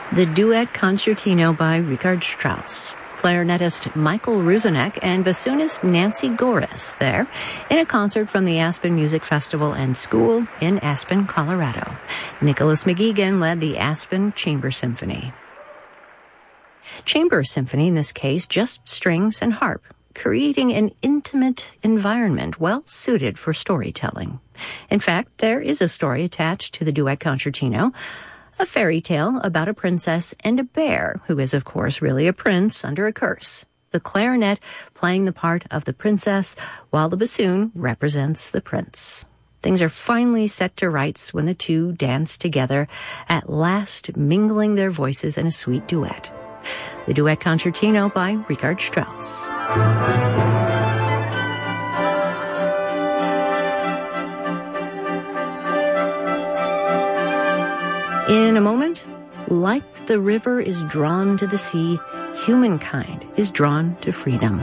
The Duet Concertino by Richard Strauss. Clarinetist Michael Ruzinek and bassoonist Nancy Goris there in a concert from the Aspen Music Festival and School in Aspen, Colorado. Nicholas McGeegan led the Aspen Chamber Symphony. Chamber Symphony, in this case, just strings and harp, creating an intimate environment well suited for storytelling. In fact, there is a story attached to the Duet Concertino, a fairy tale about a princess and a bear who is, of course, really a prince under a curse. The clarinet playing the part of the princess while the bassoon represents the prince. Things are finally set to rights when the two dance together, at last mingling their voices in a sweet duet. The Duet Concertino by Richard Strauss. In a moment, like the river is drawn to the sea, humankind is drawn to freedom.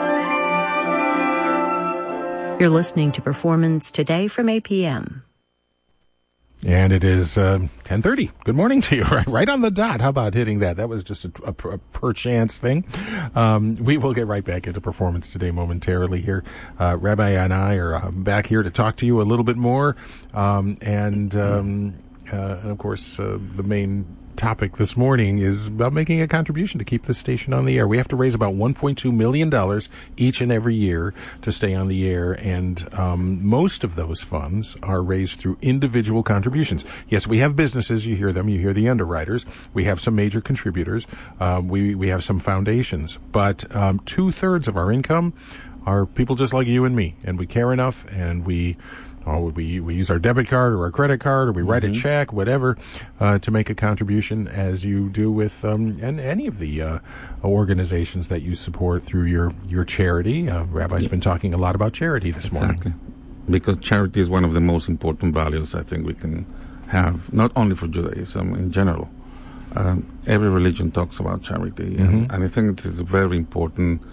You're listening to Performance Today from APM. And it is 10:30. Good morning to you. Right on the dot. How about hitting that? That was just a perchance thing. We will get right back into Performance Today momentarily here. Rabbi and I are back here to talk to you a little bit more. And of course, the main topic this morning is about making a contribution to keep this station on the air. We have to raise about $1.2 million each and every year to stay on the air, and most of those funds are raised through individual contributions. Yes, we have businesses. You hear them. You hear the underwriters. We have some major contributors. We have some foundations. But 2/3 of our income are people just like you and me, and we care enough, and we use our debit card or our credit card, or we write a check, whatever, to make a contribution, as you do with and any of the organizations that you support through your charity. Rabbi's been talking a lot about charity this morning. Exactly. Because charity is one of the most important values I think we can have, not only for Judaism, in general. Every religion talks about charity, and I think it is a very important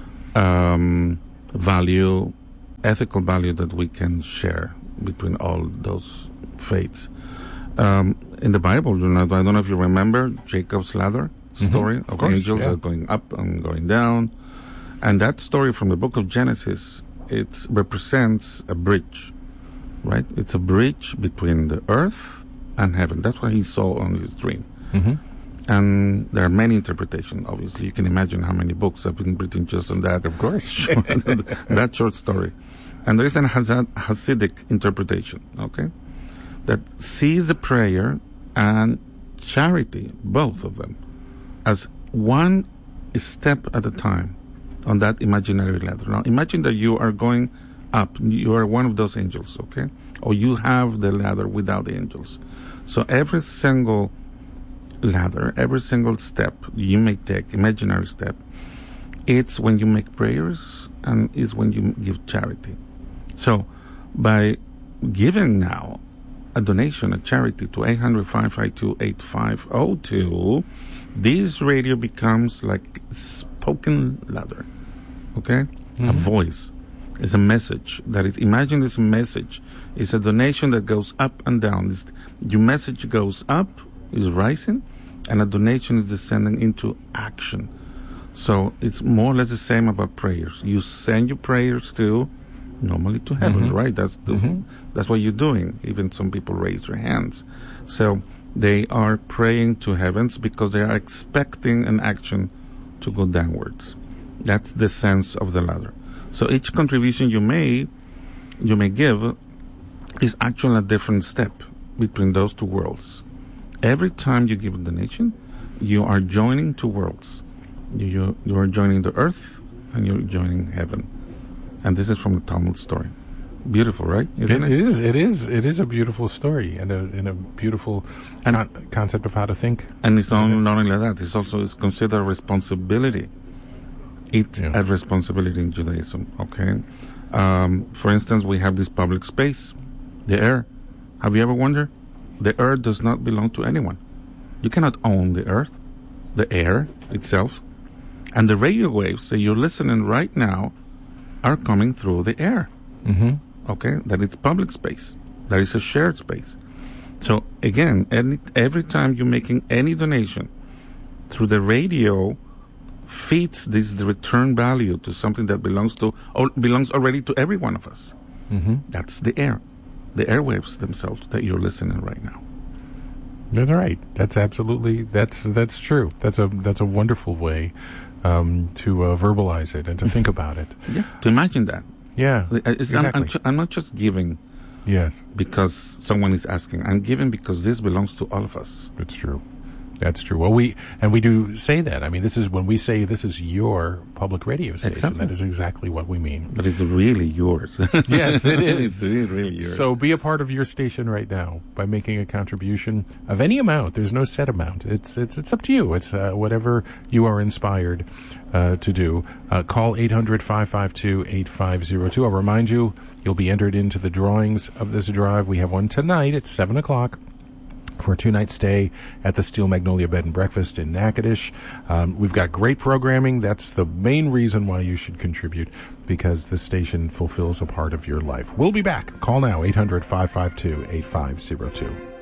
value, ethical value that we can share between all those faiths. In the Bible, I don't know if you remember Jacob's ladder story of angels that are going up and going down. And that story from the book of Genesis, it represents a bridge, right? It's a bridge between the earth and heaven. That's what he saw on his dream. And there are many interpretations, obviously. You can imagine how many books have been written just on that. Of course. That short story. And there is an Hasidic interpretation, okay, that sees the prayer and charity, both of them, as one step at a time on that imaginary ladder. Now, imagine that you are going up. You are one of those angels, okay? Or you have the ladder without the angels. So every single ladder, every single step you may take, imaginary step, it's when you make prayers and it's when you give charity. So, by giving now a donation, a charity to 800-552-8502, this radio becomes like spoken ladder, okay? A voice. It's a message. That is, imagine this message. It's a donation that goes up and down. Your message goes up, is rising, and a donation is descending into action. So, it's more or less the same about prayers. You send your prayers normally to heaven, right? That's what you're doing. Even some people raise their hands. So they are praying to heavens because they are expecting an action to go downwards. That's the sense of the ladder. So each contribution you may give is actually a different step between those two worlds. Every time you give a donation, you are joining two worlds. You are joining the earth and you're joining heaven. And this is from the Talmud story. Beautiful, right? Isn't it? It is a beautiful story and a beautiful concept of how to think. And it's not only that, it's considered a responsibility. It's a responsibility in Judaism, okay? For instance, we have this public space, the air. Have you ever wondered? The earth does not belong to anyone. You cannot own the earth, the air itself. And the radio waves that you're listening right now are coming through the air. Okay? That it's public space. That is a shared space. So again, every time you're making any donation through the radio, feeds the return value to something that belongs already to every one of us. Mm-hmm. That's the airwaves themselves that you're listening right now. That's right. That's absolutely that's true. That's a wonderful way to verbalize it and to think about it. Yeah, to imagine that. Yeah, exactly. I'm not just giving. Yes, because someone is asking. I'm giving because this belongs to all of us. That's true. That's true. Well, we do say that. I mean, this is when we say this is your public radio station. Exactly. That is exactly what we mean. But it's really yours. Yes, it is. It's really yours. So be a part of your station right now by making a contribution of any amount. There's no set amount. It's up to you. It's whatever you are inspired to do. Call 800-552-8502. I'll remind you, you'll be entered into the drawings of this drive. We have one tonight at 7 o'clock. For a 2-night stay at the Steel Magnolia Bed and Breakfast in Natchitoches. We've got great programming. That's the main reason why you should contribute, because the station fulfills a part of your life. We'll be back. Call now, 800-552-8502.